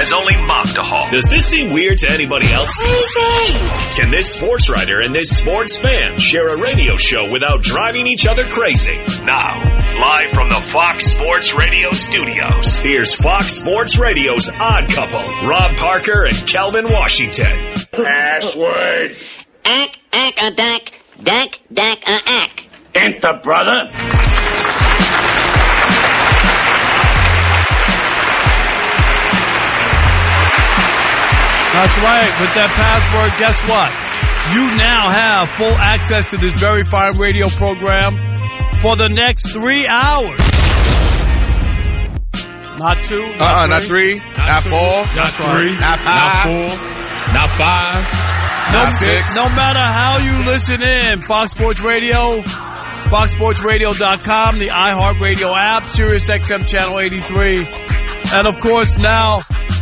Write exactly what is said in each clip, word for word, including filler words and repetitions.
has only mocked a Hawk. Does this seem weird to anybody else? Crazy! Can this sports writer and this sports fan share a radio show without driving each other crazy? Now, live from the Fox Sports Radio studios, here's Fox Sports Radio's Odd Couple, Rob Parker and Kelvin Washington. Password. Ack, ack, a dack, dack, dack, a ack. Enter, brother. That's right. With that password, guess what? You now have full access to this very fine radio program for the next three hours. Not two. Not uh-uh, three. not three. Not, not four. Not three. Not five. Not four. Not five. Not no, six. No matter how you listen in, Fox Sports Radio, fox sports radio dot com, the iHeartRadio app, Sirius X M Channel eighty-three, and of course now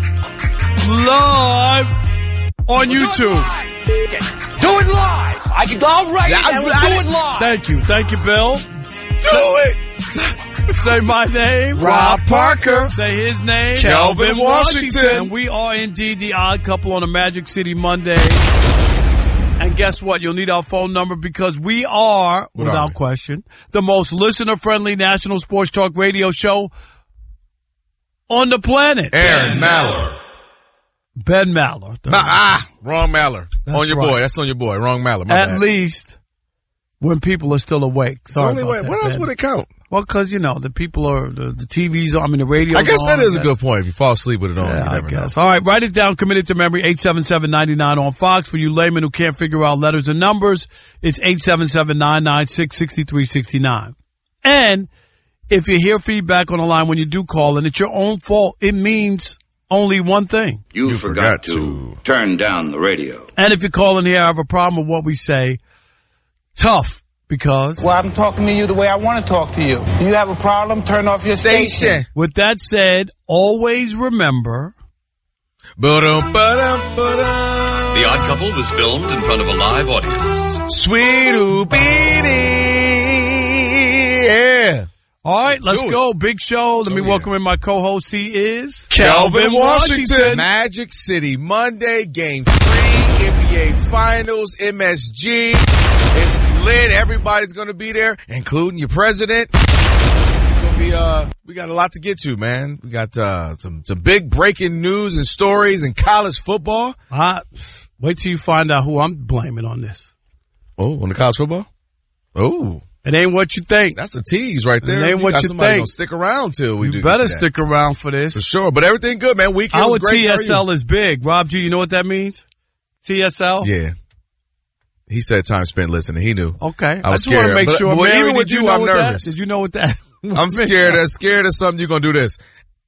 live on we'll YouTube. Do it live. I can. All right. Yeah, and we'll I, do it live. Thank you. Thank you, Bill. Do it. Say my name, Rob Parker. Say his name, Kelvin Washington. And we are indeed the Odd Couple on a Magic City Monday. And guess what? You'll need our phone number because we are, what without are we? question, the most listener-friendly national sports talk radio show on the planet. Aaron Maller. Ben Maller. Ma- ah, wrong Maller. That's on your right. boy. That's on your boy. Wrong Maller. My At bad. least when people are still awake. It's Sorry only about way. that, What else Ben. would it count? Well, because, you know, the people are, the, the T V's on, I mean, the radio. I guess that on, is a that's- good point. If you fall asleep with it on, Yeah, you I never know. guess. All right, write it down. Commit it to memory. eight seven seven, nine nine on Fox. For you laymen who can't figure out letters and numbers, it's eight seven seven, nine nine six, six three six nine. And if you hear feedback on the line when you do call and it's your own fault, it means only one thing. You, You forgot, forgot to, to turn down the radio. And if you call in here, I have a problem with what we say, tough, because Well, I'm talking to you the way I want to talk to you. Do you have a problem? Turn off your station. Station. with that said, always remember, Ba-dum, ba-dum, ba-dum. The Odd Couple was filmed in front of a live audience. Sweet Oobini. Yeah. all right, let's Do it. go. Big show. Let Oh, me yeah. welcome in my co-host. He is Kelvin Washington. Magic City Monday, game three, N B A Finals, M S G. It's lit. Everybody's going to be there, including your president. It's going to be, uh, we got a lot to get to, man. We got, uh, some, some big breaking news and stories in college football. I, wait till you find out who I'm blaming on this. Oh, on the college football? Oh, It ain't what you think. that's a tease right there. It ain't We what got you somebody think. gonna stick around till we do. You get better to that. stick around for this. For sure, but everything good, man. Weekend Our was great. T How are S you? L is big. Rob G, you know what that means? T S L? Yeah. He said time spent listening. He knew. Okay. I was just want to scared. make But- sure. but Mary, even with did you you, know I'm what that- nervous. Did you know what that I'm scared. I'm scared of something you're gonna do this.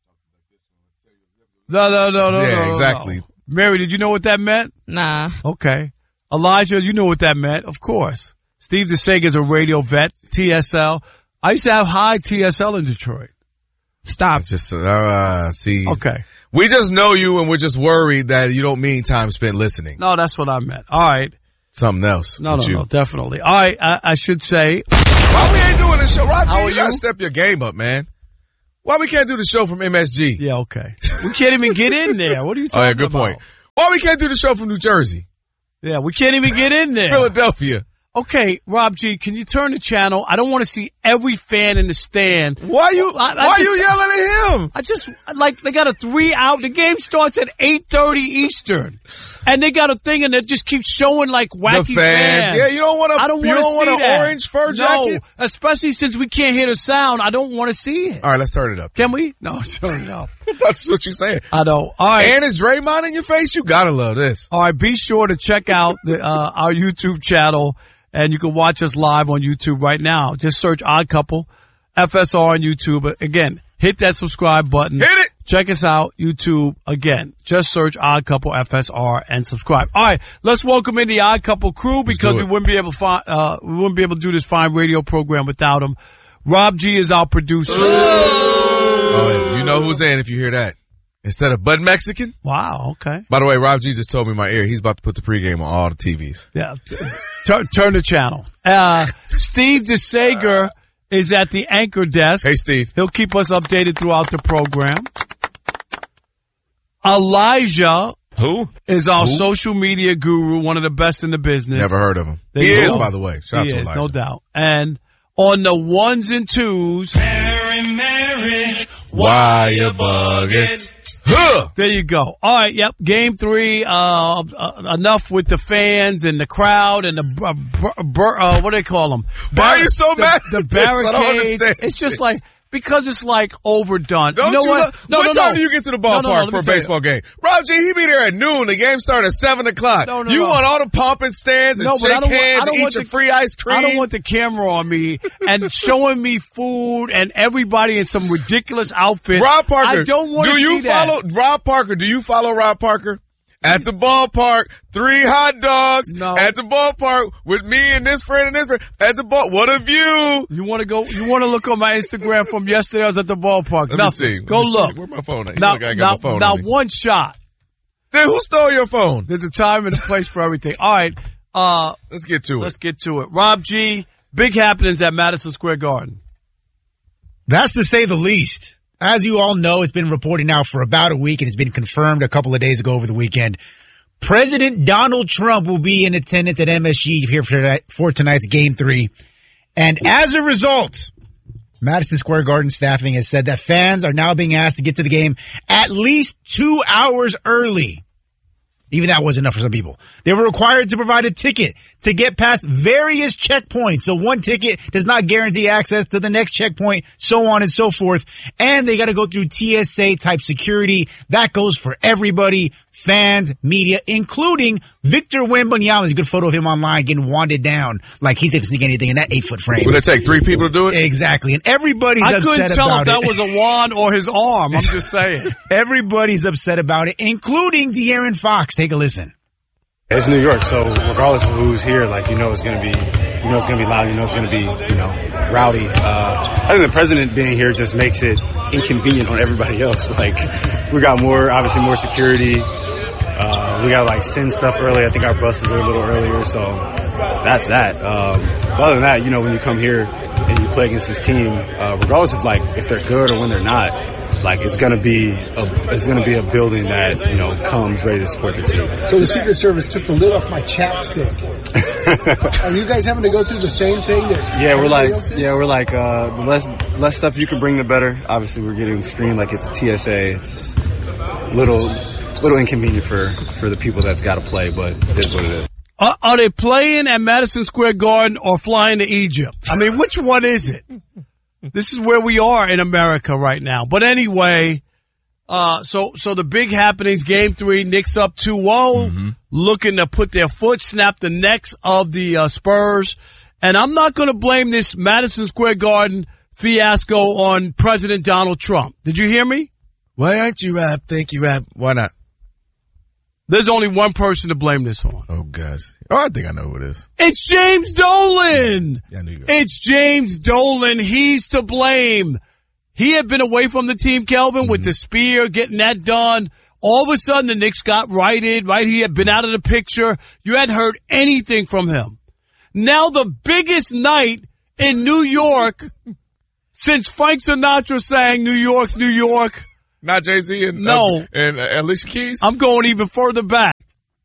No, no, no, no, Yeah, no, no, exactly. no. Mary, did you know what that meant? Nah. Okay. Elijah, you knew what that meant. Of course. Steve DeSager's a radio vet. T S L. I used to have high T S L in Detroit. Stop. It's just uh see. Okay. We just know you, and we're just worried that you don't mean time spent listening. No, that's what I meant. All right. Something else. No, with no, you. no, definitely. All right. I, I should say, Why we ain't doing the show, Roger? How are You gotta you? step your game up, man. Why we can't do the show from M S G? yeah, okay. We can't even get in there. What are you Oh talking yeah, good about? point. Why we can't do the show from New Jersey, Yeah, we can't even get in there. Philadelphia? Okay, Rob G, can you turn the channel? I don't want to see every fan in the stand. Why you? I- I why just- you yelling at him? I just, like, they got a three out. The game starts at eight thirty Eastern. And they got a thing and it just keeps showing like wacky The fans. Yeah, you don't want I to. don't You want to don't want see an that. orange fur No, jacket. especially since we can't hear the sound. I don't want to see it. All right, let's turn it up. Can we? No, turn it up. That's what you're saying. I don't. All right. And is Draymond in your face? You gotta love this. All right, be sure to check out the, uh, our YouTube channel, and you can watch us live on YouTube right now. Just search Odd Couple, F S R on YouTube. Again, hit that subscribe button. Hit it. Check us out, YouTube. Again, just search Odd Couple F S R and subscribe. All right, let's welcome in the Odd Couple crew because do we it. wouldn't be able to find, uh, we wouldn't be able to do this fine radio program without them. Rob G is our producer. Oh, you know who's in if you hear that. Instead of Bud Mexican. Wow. Okay. By the way, Rob G just told me in my ear he's about to put the pregame on all the T Vs. Yeah. turn, turn the channel. Uh, Steve DeSager is at the anchor desk. Hey, Steve. He'll keep us updated throughout the program. Elijah. Who? Is our Who? social media guru, one of the best in the business. Never heard of him. There He you is, go. by the way. Shout out He to is, Elijah. no doubt. And on the ones and twos. Mary, Mary, why you bugging? Huh! There you go. All right, yep. Game three, uh, uh enough with the fans and the crowd and the, uh, bur- bur- uh what do they call them? Why are you so the, mad The at this? I don't barricades. understand. It's just like, because it's like overdone. Don't you know you what? love- no, what no, time no. do you get to the No, no, no, ballpark let for me a tell you. baseball game? Rob G, he be there at noon. The game started at seven o'clock. No, no, you no. want all the pomp and stands and No, but I shake don't want- I hands don't and want eat your the- free ice cream? I don't want the camera on me and showing me food and everybody in some ridiculous outfit. Rob Parker, I don't want to do see you that. follow Rob Parker? Do you follow Rob Parker? At the ballpark, three hot dogs. No. At the ballpark with me and this friend and this friend. At the ball, what a view! You want to go? You want to look on my Instagram from yesterday? I was at the ballpark. Let Nothing. me see. Let Go me see. look. Where my phone at? You Now, look, I got now, my phone now on me. one shot. Then who stole your phone? There's a time and a place for everything. All right. Uh, Let's get to it. let's get to it. Rob G, big happenings at Madison Square Garden. That's to say the least. As you all know, it's been reporting now for about a week, and it's been confirmed a couple of days ago over the weekend. President Donald Trump will be in attendance at M S G here for, tonight, for tonight's Game three. And as a result, Madison Square Garden staffing has said that fans are now being asked to get to the game at least two hours early. Even that wasn't enough for some people. They were required to provide a ticket to get past various checkpoints. So one ticket does not guarantee access to the next checkpoint, so on and so forth. And they got to go through T S A type security. That goes for everybody, fans, media, including Victor Wembanyama. There's a good photo of him online getting wanded down like he's going to sneak anything in that eight foot frame. Would it take three people to do it? Exactly. And everybody's I upset couldn't tell about if that it. was a wand or his arm. I'm just saying. Everybody's upset about it, including De'Aaron Fox. Take a listen. It's New York, so regardless of who's here, like, you know it's going to be, you know it's going to be loud, you know it's going to be, you know, rowdy. Uh, I think the president being here just makes it inconvenient on everybody else. Like, we got more, obviously more security. Uh, we got like send stuff early. I think our buses are a little earlier, so that's that. Um, but other than that, you know, when you come here and you play against this team, uh, regardless of like if they're good or when they're not, like it's gonna be a, it's gonna be a building that, you know, comes ready to support the team. So the Secret Service took the lid off my chapstick. Are you guys having to go through the same thing that Yeah, we're like, else is? yeah, we're like, uh, the less, less stuff you can bring, the better. Obviously, we're getting screened like it's T S A. It's little, little inconvenient for, for the people that's got to play, but it is what it is. Are, are they playing at Madison Square Garden or flying to Egypt? I mean, which one is it? This is where we are in America right now. But anyway, uh, so, so the big happenings, game three, Knicks up two oh, mm-hmm. looking to put their foot, snap the necks of the uh, Spurs. And I'm not going to blame this Madison Square Garden fiasco on President Donald Trump. Did you hear me? Why aren't you rap? Thank you, rap. Why not? There's only one person to blame this on. Oh, gosh. Oh, I think I know who it is. It's James Dolan. Yeah, I knew you were. It's James Dolan. He's to blame. He had been away from the team, Kelvin, mm-hmm. with the spear, getting that done. All of a sudden, the Knicks got righted, right? He had been out of the picture. You hadn't heard anything from him. Now the biggest night in New York since Frank Sinatra sang New York, New York. Not Jay-Z and, no. uh, and uh, Alicia Keys? I'm going even further back.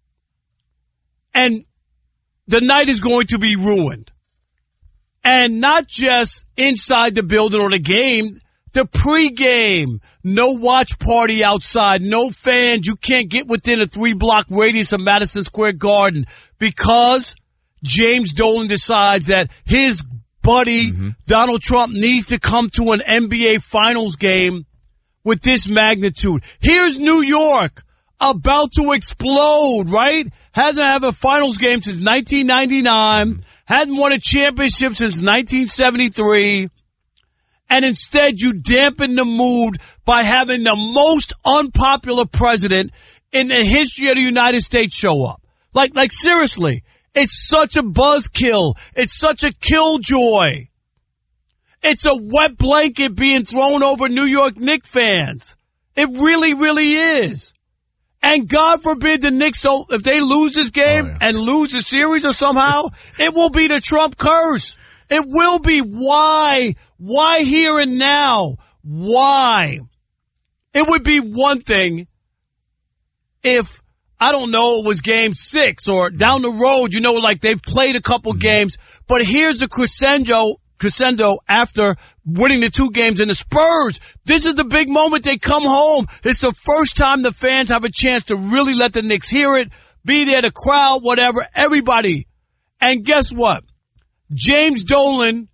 And the night is going to be ruined. And not just inside the building or the game, the pregame. No watch party outside, no fans. You can't get within a three-block radius of Madison Square Garden because James Dolan decides that his buddy, mm-hmm. Donald Trump, needs to come to an N B A Finals game with this magnitude. Here's New York about to explode, right? Hasn't had a finals game since nineteen ninety-nine. Mm. Hadn't won a championship since nineteen seventy-three. And instead you dampen the mood by having the most unpopular president in the history of the United States show up. Like, like seriously, it's such a buzzkill. It's such a killjoy. It's a wet blanket being thrown over New York Knicks fans. It really, really is. And God forbid the Knicks, don't, if they lose this game oh, yeah. and lose the series or somehow, it will be the Trump curse. It will be. Why? Why here and now? Why? It would be one thing if, I don't know, it was game six or down the road, you know, like they've played a couple games, but here's the crescendo, crescendo after winning the two games in the Spurs. This is the big moment. They come home. It's the first time the fans have a chance to really let the Knicks hear it, be there, the crowd, whatever, everybody. And guess what? James Dolan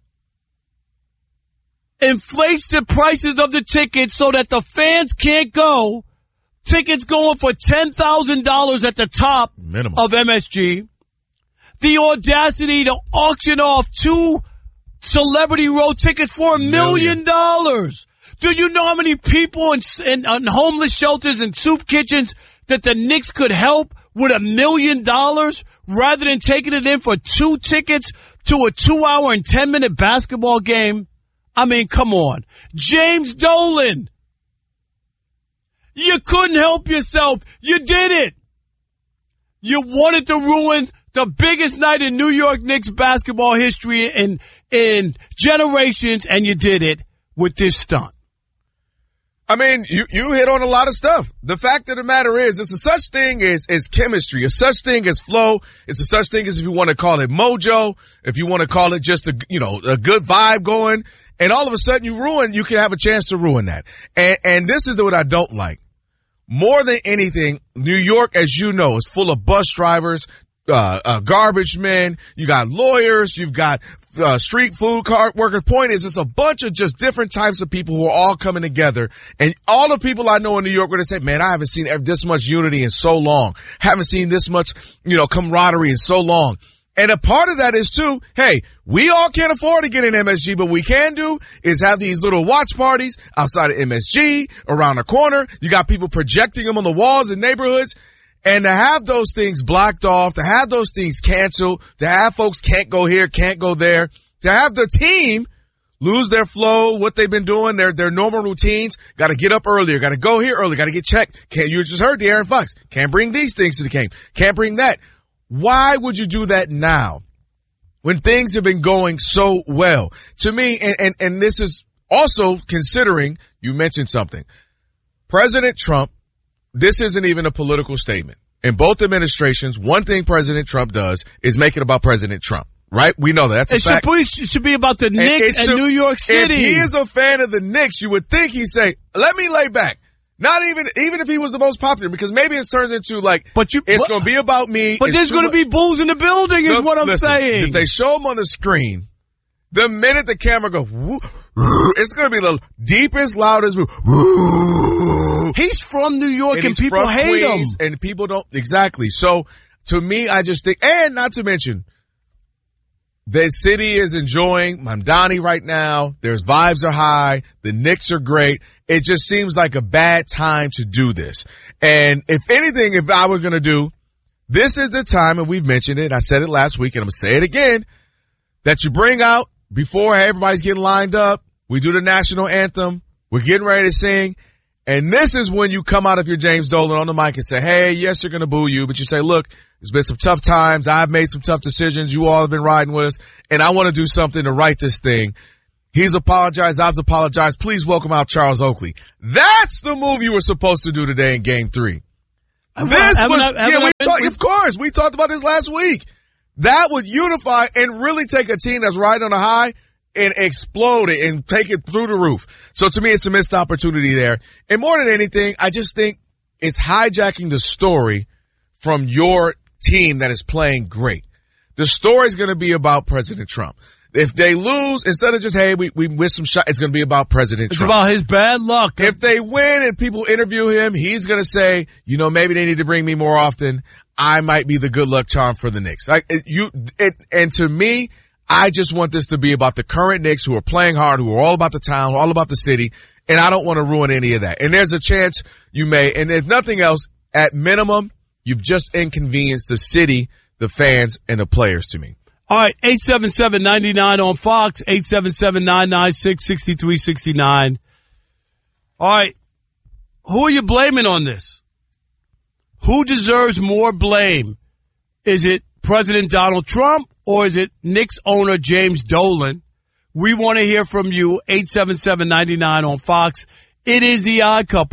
inflates the prices of the tickets so that the fans can't go. Tickets going for ten thousand dollars at the top minimum of M S G. The audacity to auction off two Celebrity Row tickets for a million dollars. Do you know how many people in, in, in homeless shelters and soup kitchens that the Knicks could help with a million dollars rather than taking it in for two tickets to a two-hour and ten-minute basketball game? I mean, come on. James Dolan. You couldn't help yourself. You did it. You wanted to ruin the biggest night in New York Knicks basketball history in, in generations, and you did it with this stunt. I mean, you, you hit on a lot of stuff. The fact of the matter is, it's a such thing as, as chemistry, a such thing as flow. It's a such thing as, if you want to call it mojo, if you want to call it just a, you know, a good vibe going, and all of a sudden you ruin, you can have a chance to ruin that. And, and this is what I don't like. More than anything, New York, as you know, is full of bus drivers, uh, uh garbage men. You got lawyers. You've got uh, street food cart workers. Point is, it's a bunch of just different types of people who are all coming together. And all the people I know in New York are going to say, man, I haven't seen this much unity in so long. Haven't seen this much, you know, camaraderie in so long. And a part of that is, too, hey, we all can't afford to get in M S G, but we can do is have these little watch parties outside of M S G, around the corner. You got people projecting them on the walls in neighborhoods. And to have those things blocked off, to have those things canceled, to have folks can't go here, can't go there, to have the team lose their flow, what they've been doing, their their normal routines, got to get up earlier, got to go here early, got to get checked. Can't, you just heard De'Aaron Fox. Can't bring these things to the game. Can't bring that. Why would you do that now when things have been going so well? To me, and, and, and this is also considering, you mentioned something. President Trump, this isn't even a political statement. In both administrations, one thing President Trump does is make it about President Trump, right? We know that. That's a it fact. Should be, it should be about the Knicks and, should, New York City. If he is a fan of the Knicks, you would think he'd say, let me lay back. Not even, even if he was the most popular, because maybe it turns into like, but you, it's going to be about me. But there's going to be bulls in the building is Look, what I'm listen, saying. If they show him on the screen, the minute the camera goes, woo, woo, it's going to be the deepest, loudest. Woo. He's from New York and, and people hate Queens, him. And people don't, exactly. So to me, I just think, and not to mention, the city is enjoying Mamdani right now. There's vibes are high. The Knicks are great. It just seems like a bad time to do this. And if anything, if I were going to do, this is the time, and we've mentioned it, I said it last week, and I'm going to say it again, that you bring out before everybody's getting lined up. We do the national anthem. We're getting ready to sing. And this is when you come out of your James Dolan on the mic and say, hey, yes, you're going to boo you, but you say, look, there's been some tough times. I've made some tough decisions. You all have been riding with us, and I want to do something to right this thing. He's apologized. I've apologized. Please welcome out Charles Oakley. That's the move you were supposed to do today in game three. Have this I, was, I, yeah, we been, talk, of course, we talked about this last week. That would unify and really take a team that's riding on a high and explode it and take it through the roof. So to me, it's a missed opportunity there. And more than anything, I just think it's hijacking the story from your team that is playing great. The story is going to be about President Trump. If they lose, instead of just, hey, we, we missed some shots, it's going to be about President it's Trump. It's about his bad luck. If they win and people interview him, he's going to say, you know, maybe they need to bring me more often. I might be the good luck charm for the Knicks. Like it, you, it, and to me, I just want this to be about the current Knicks who are playing hard, who are all about the town, all about the city, and I don't want to ruin any of that. And there's a chance you may, and if nothing else, at minimum, you've just inconvenienced the city, the fans, and the players to me. All right, eight seven seven, nine nine on Fox, eight seven seven, nine nine six, six three six nine. All right, who are you blaming on this? Who deserves more blame? Is it President Donald Trump or is it Knicks owner James Dolan? We want to hear from you, eight seven seven, nine nine on Fox. It is the Odd Couple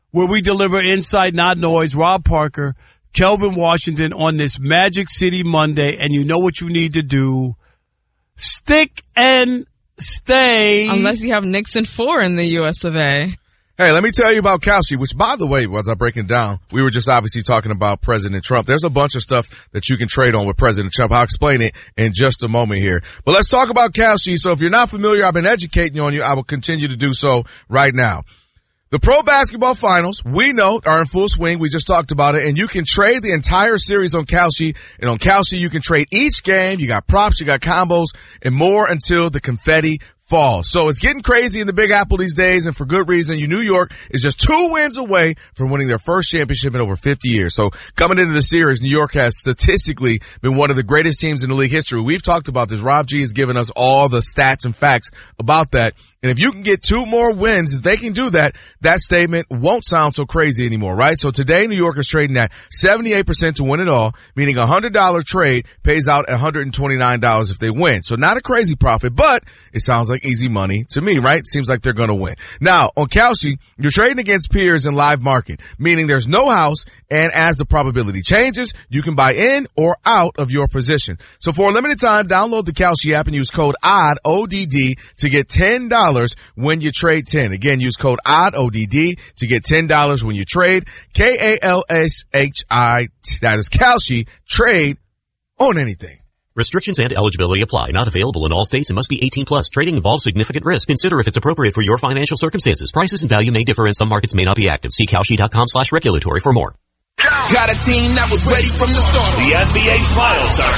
where we deliver insight, not noise. Rob Parker, Kelvin Washington on this Magic City Monday, and you know what you need to do. Stick and stay. Unless you have Nixon four in the U S of A. Hey, let me tell you about Kalshi, which, by the way, as I break it down, we were just obviously talking about President Trump. There's a bunch of stuff that you can trade on with President Trump. I'll explain it in just a moment here. But let's talk about Kalshi. So if you're not familiar, I've been educating you on you. I will continue to do so right now. The Pro Basketball Finals, we know, are in full swing. We just talked about it. And you can trade the entire series on Kalshi. And on Kalshi, you can trade each game. You got props, you got combos, and more until the confetti fall. So it's getting crazy in the Big Apple these days, and for good reason. You, New York is just two wins away from winning their first championship in over fifty years. So coming into the series, New York has statistically been one of the greatest teams in the league history. We've talked about this. Rob G has given us all the stats and facts about that. And if you can get two more wins, if they can do that, that statement won't sound so crazy anymore, right? So today, New York is trading at seventy-eight percent to win it all, meaning a one hundred dollars trade pays out one hundred twenty-nine dollars if they win. So not a crazy profit, but it sounds like easy money to me, right? Seems like they're going to win. Now, on Kalshi, you're trading against peers in live market, meaning there's no house, and as the probability changes, you can buy in or out of your position. So for a limited time, download the Kalshi app and use code O D D, O D D, to get ten dollars when you trade ten. Again, use code O D D, O D D, to get ten dollars when you trade. K A L S H I, that is Kalshi, trade on anything. Restrictions and eligibility apply. Not available in all states and must be eighteen plus. Trading involves significant risk. Consider if it's appropriate for your financial circumstances. Prices and value may differ and some markets may not be active. See Kalshi.com slash regulatory for more. Got a team that was ready from the start. The N B A Finals are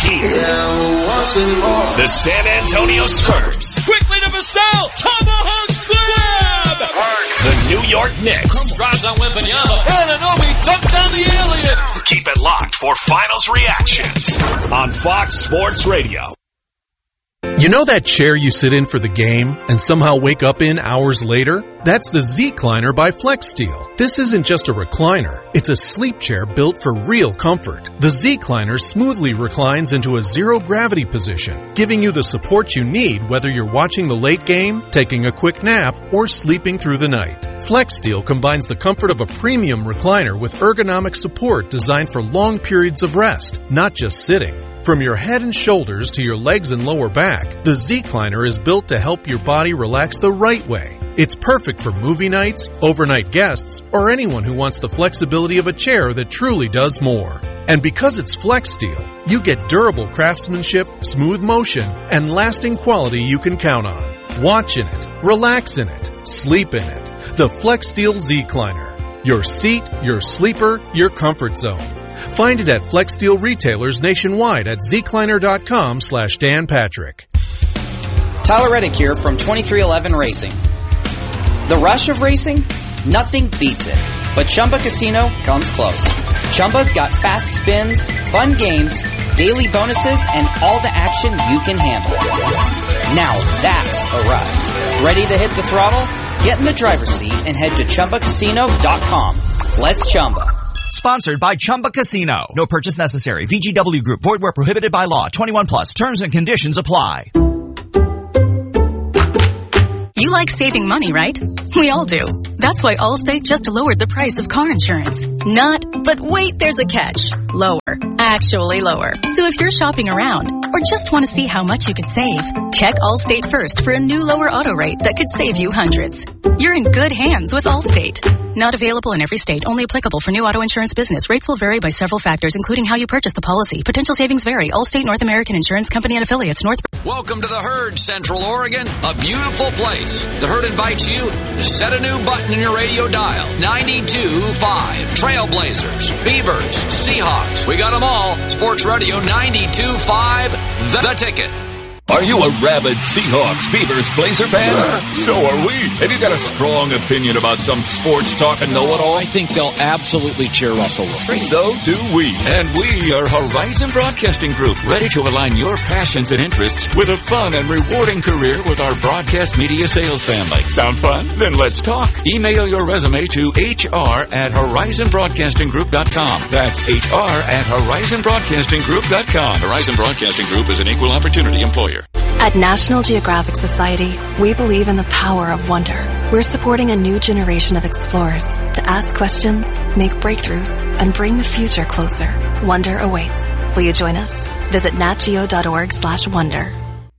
here. The San Antonio Spurs. Quickly to Vassell. Tomahawk slam. The New York Knicks. Drives on Wembanyama. Anunoby dunked down the alien. Keep it locked for Finals reactions on Fox Sports Radio. You know that chair you sit in for the game and somehow wake up in hours later? That's the Z-Cliner by FlexSteel. This isn't just a recliner. It's a sleep chair built for real comfort. The Z-Cliner smoothly reclines into a zero-gravity position, giving you the support you need whether you're watching the late game, taking a quick nap, or sleeping through the night. FlexSteel combines the comfort of a premium recliner with ergonomic support designed for long periods of rest, not just sitting. From your head and shoulders to your legs and lower back, the Z-Cliner is built to help your body relax the right way. It's perfect for movie nights, overnight guests, or anyone who wants the flexibility of a chair that truly does more. And because it's FlexSteel, you get durable craftsmanship, smooth motion, and lasting quality you can count on. Watch in it, relax in it, sleep in it. The FlexSteel Z-Cliner. Your seat, your sleeper, your comfort zone. Find it at FlexSteel retailers nationwide at zcliner.com slash Dan Patrick. Tyler Reddick here from twenty-three eleven Racing. The rush of racing? Nothing beats it. But Chumba Casino comes close. Chumba's got fast spins, fun games, daily bonuses, and all the action you can handle. Now that's a ride. Ready to hit the throttle? Get in the driver's seat and head to Chumba Casino dot com. Let's Chumba. Sponsored by Chumba Casino. No purchase necessary. V G W Group. Void where prohibited by law. twenty-one plus. Terms and conditions apply. You like saving money, right? We all do. That's why Allstate just lowered the price of car insurance. Not, but wait, there's a catch. Lower. Actually lower. So if you're shopping around or just want to see how much you could save, check Allstate first for a new lower auto rate that could save you hundreds. You're in good hands with Allstate. Not available in every state. Only applicable for new auto insurance business. Rates will vary by several factors, including how you purchase the policy. Potential savings vary. Allstate North American Insurance Company and affiliates. North. Welcome to the Herd, Central Oregon, a beautiful place. The Herd invites you to set a new button in your radio dial. ninety-two point five. Trailblazers, Beavers, Seahawks. We got them all. Sports Radio ninety-two point five. The, the Ticket. Are you a rabid Seahawks, Beavers, Blazer fan? So are we. Have you got a strong opinion about some sports talk and know-it-all? I think they'll absolutely cheer Russell Wilson. So do we. And we are Horizon Broadcasting Group, ready to align your passions and interests with a fun and rewarding career with our broadcast media sales family. Sound fun? Then let's talk. Email your resume to H R at horizon broadcasting group dot com. That's H R at horizon broadcasting group dot com. Horizon Broadcasting Group is an equal opportunity employer. At National Geographic Society, we believe in the power of wonder. We're supporting a new generation of explorers to ask questions, make breakthroughs, and bring the future closer. Wonder awaits. Will you join us? Visit natgeo.org slash wonder.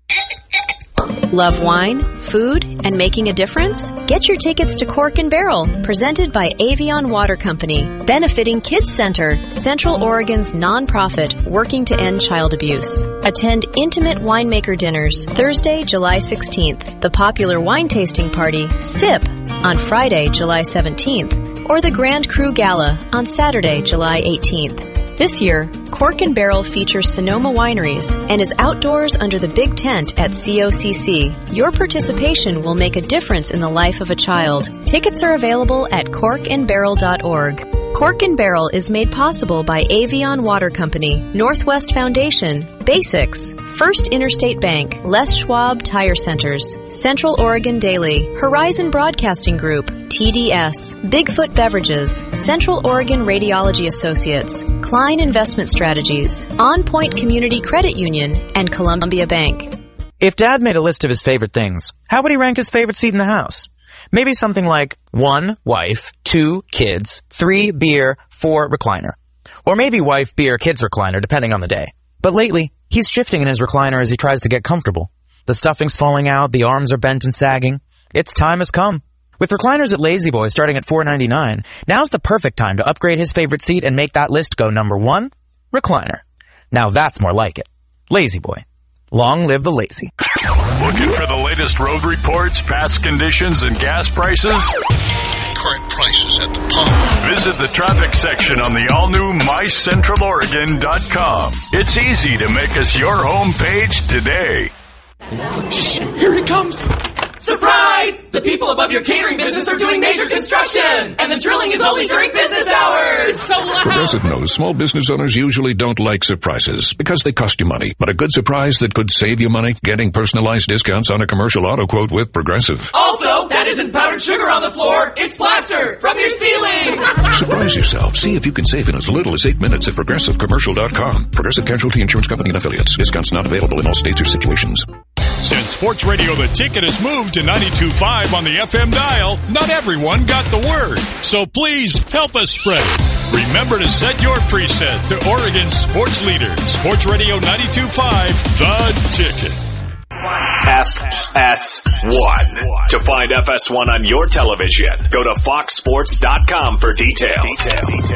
Love wine, food, and making a difference? Get your tickets to Cork and Barrel, presented by Avion Water Company, benefiting Kids Center, Central Oregon's nonprofit working to end child abuse. Attend intimate winemaker dinners Thursday, July sixteenth, the popular wine tasting party, SIP, on Friday, July seventeenth, or the Grand Cru Gala on Saturday, July eighteenth. This year, Cork and Barrel features Sonoma Wineries and is outdoors under the big tent at C O C C. Your participation will make a difference in the life of a child. Tickets are available at cork and barrel dot org. Cork and Barrel is made possible by Avion Water Company, Northwest Foundation, Basics, First Interstate Bank, Les Schwab Tire Centers, Central Oregon Daily, Horizon Broadcasting Group, T D S, Bigfoot Beverages, Central Oregon Radiology Associates, Klein Investment Strategies, On Point Community Credit Union, and Columbia Bank. If Dad made a list of his favorite things, how would he rank his favorite seat in the house? Maybe something like one, wife, two, kids, three, beer, four, recliner. Or maybe wife, beer, kids, recliner, depending on the day. But lately, he's shifting in his recliner as he tries to get comfortable. The stuffing's falling out, the arms are bent and sagging. Its time has come. With recliners at Lazy Boy starting at four ninety-nine, now's the perfect time to upgrade his favorite seat and make that list go number one, recliner. Now that's more like it. Lazy Boy. Long live the lazy. Looking for the latest road reports, past conditions, and gas prices? Current prices at the pump. Visit the traffic section on the all-new my central oregon dot com. It's easy to make us your homepage today. Shh, here he comes. Surprise! The people above your catering business are doing major construction, and the drilling is only during business hours. So loud. Progressive knows small business owners usually don't like surprises because they cost you money. But a good surprise that could save you money? Getting personalized discounts on a commercial auto quote with Progressive. Also, that isn't powdered sugar on the floor. It's plaster from your ceiling. Surprise yourself. See if you can save in as little as eight minutes at progressive commercial dot com. Progressive Casualty Insurance Company and Affiliates. Discounts not available in all states or situations. Since Sports Radio The Ticket has moved to ninety-two point five on the F M dial, not everyone got the word. So please help us spread it. Remember to set your preset to Oregon's sports leader, Sports Radio ninety-two point five, The Ticket. F S one. To find F S one on your television, go to fox sports dot com for details.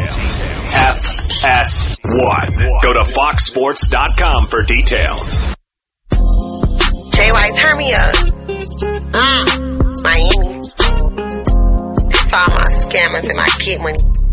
F S one. Go to fox sports dot com for details. J Y, turn me up. Mm, Miami. It's all my scammers and my kid money.